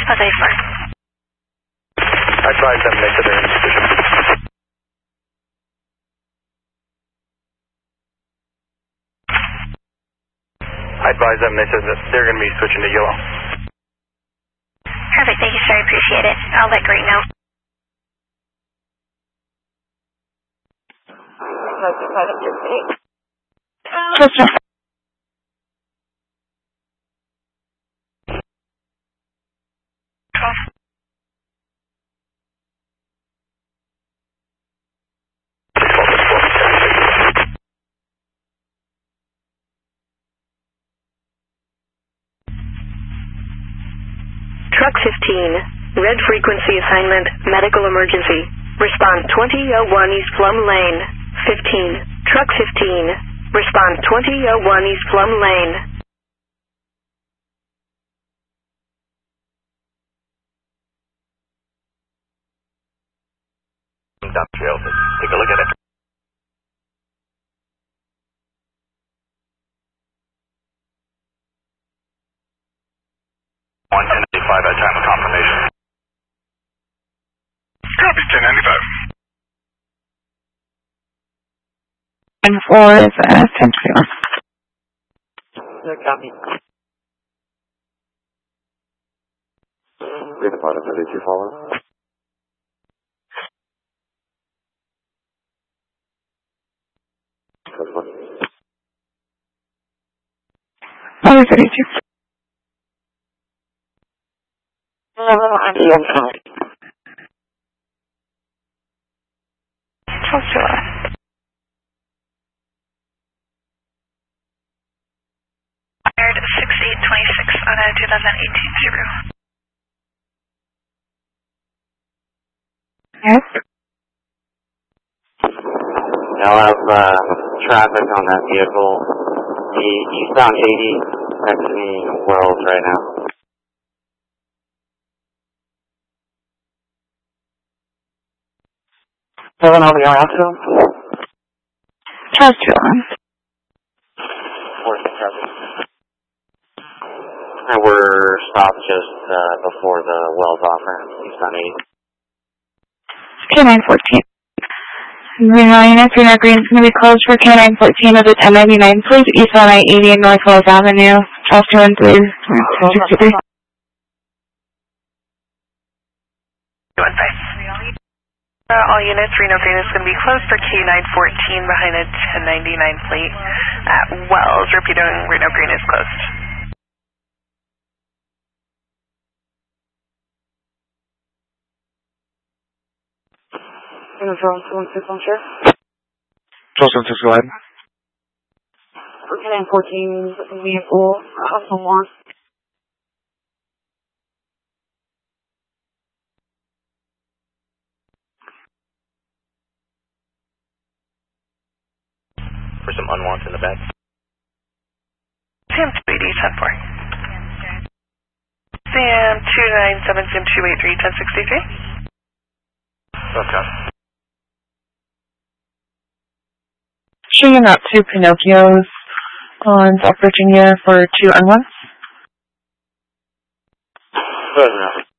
Jose 4. I advise them they said they're in position. I advise them they said that they're going to be switching to yellow. Perfect, thank you, sir. I appreciate it. I'll let Greg know. Truck 15, red frequency assignment, medical emergency. Respond 2001 East Plum Lane. 15, Truck 15, respond 2001 East Plum Lane. Industrial, take a look at it. One 1095 at time of confirmation. Copy 1095. And 4 is 1021. No copy. Read the bottom, did you follow? Oh, 32. I'm sorry. Talk to us. Fired 6826 on a 2018 Subaru. Yes. I'll have traffic on that vehicle. The eastbound 80 next to me, Wells right now. Seven over the Alto. Talk to us. And we're stopped just before the Wells offer, eastbound 80. K914. Green units, Reno Green is going to be closed for K914 of the 1099, please. Eastbound I-80 and North Wells Avenue. Charles 213. All units, Reno Green is going to be closed for K914 behind a 1099 plate at Wells. Repeating, Reno Green is closed. Charles 116 on Sheriff. Charles 116, go ahead. For K914 vehicle, Hustle 1. For some unwants in the back. Sam 280, 10-4. Sam 297, Sam 283, 1063. Okay. Shooting out 2 Pinocchios on South Virginia for 2 unwants. Good enough.